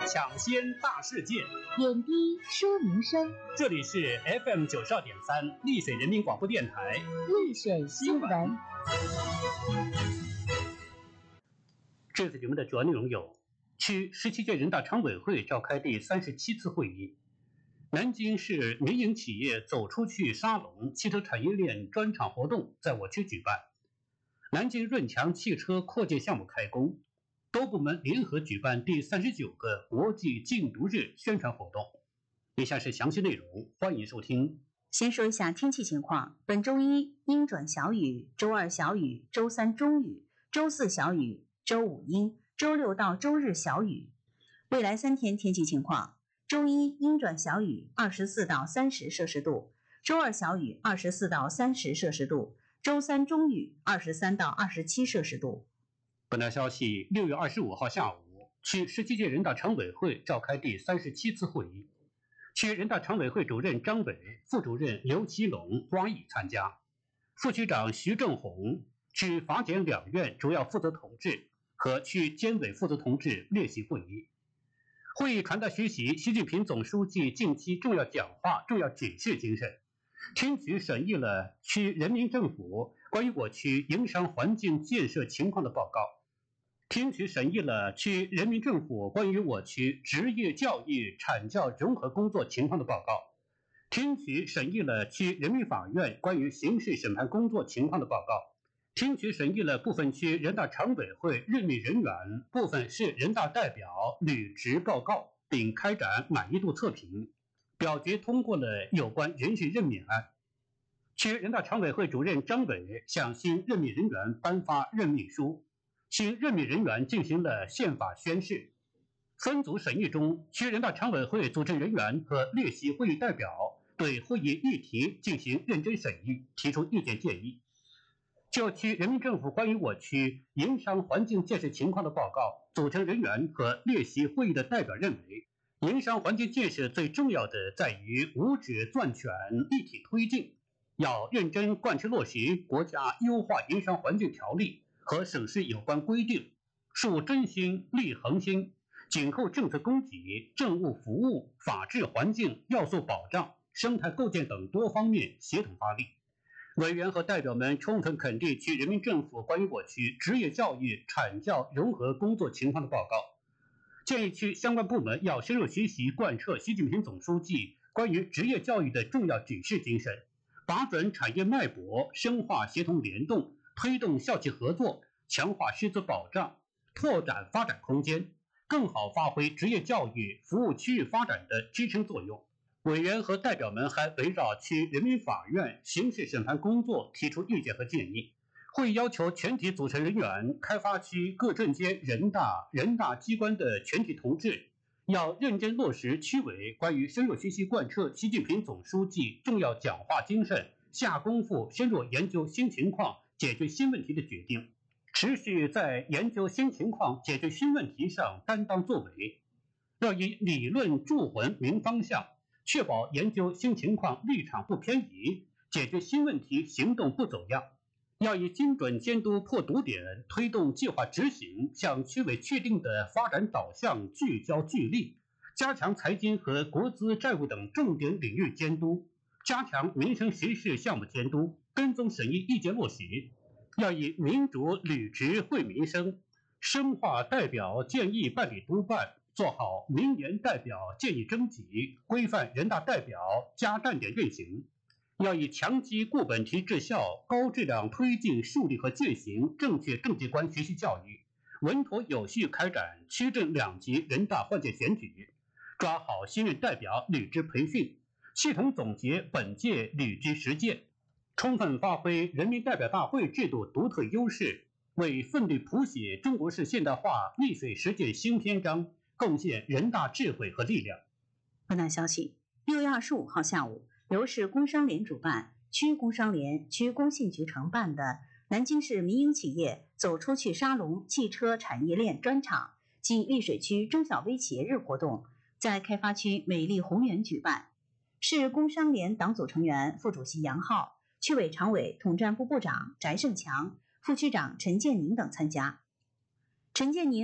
抢先大事件， 点滴说民生。 这里是 FM 92.3丽水人民广播电台丽水新闻。 这次节目的主要内容有：区17届人大常委会召开第37次会议；南京市民营企业走出去沙龙汽车产业链专场活动在我区举办；南京润强汽车扩建项目开工；多部门联合举办第39个国际禁毒日宣传活动。以下是详细内容，欢迎收听。 先说一下天气情况，本周一阴转小雨，周二小雨，周三中雨，周四小雨，周五阴，周六到周日小雨。未来3天天气情况，周一阴转小雨，24到30摄氏度，周二小雨，24到30摄氏度，周三中雨，23到27摄氏度。 本条消息：6月25号下午，区17届人大常委会召开第37次会议，区人大常委会主任张伟、副主任刘其龙、汪毅参加，副区长徐正红、区法检两院主要负责同志和区监委负责同志列席会议。会议传达学习习近平总书记近期重要讲话、重要指示精神，听取审议了区人民政府关于我区营商环境建设情况的报告，听取审议了区人民政府关于我区职业教育产教融合工作情况的报告，听取审议了区人民法院关于刑事审判工作情况的报告，听取审议了部分区人大常委会任命人员、部分市人大代表履职报告，并开展满意度测评，表决通过了有关人事任免案。区人大常委会主任张伟向新任命人员颁发任命书，新任命人员进行了宪法宣誓。分组审议中，区人大常委会组成人员和列席会议代表对会议议题进行认真审议，提出意见建议。就区人民政府关于我区营商环境建设情况的报告，组成人员和列席会议的代表认为，营商环境建设最重要的在于五指攥拳，一体推进，要认真贯彻落实国家优化营商环境条例和省市有关规定，树真心、立恒心，紧扣政策供给、政务服务、法治环境要素保障、生态构建等多方面协同发力。委员和代表们充分肯定区人民政府关于我区职业教育产教融合工作情况的报告，建议区相关部门要深入学习贯彻习近平总书记关于职业教育的重要指示精神，把准产业脉搏，深化协同联动，推动校企合作，强化师资保障，拓展发展空间，更好发挥职业教育服务区域发展的支撑作用。委员和代表们还围绕区人民法院刑事审判工作提出意见和建议。会议要求全体组成人员、开发区各镇监人大机关的全体同志要认真落实区委关于深入学习贯彻习近平总书记重要讲话精神，下功夫深入研究新情况、解决新问题的决定，持续在研究新情况、解决新问题上担当作为，要以理论铸魂明方向，确保研究新情况立场不偏移，解决新问题行动不走样，要以精准监督破堵点，推动计划执行，向区委确定的发展导向聚焦聚力，加强财经和国资债务等重点领域监督，加强民生实事项目监督，跟踪审议意见落实，要以民主履职惠民生，深化代表建议办理督办，做好民研代表建议征集，规范人大代表加站点运行，要以强基固本提质效，高质量推进树立和践行正确政绩观学习教育，稳妥有序开展区镇2级人大换届选举，抓好新任代表履职培训，系统总结本届履职实践，充分发挥人民代表大会制度独特优势，为奋力谱写中国式现代化丽水实践新篇章贡献人大智慧和力量。 本台消息，6月25号下午，由市工商联主办、区工商联、区工信局承办的南京市民营企业走出去沙龙汽车产业链专场暨丽水区中小微企业日活动在开发区美丽宏园举办。市工商联党组成员、副主席杨浩，区委常委、统战部部长翟胜强，副区长陈建宁等参加。陈建宁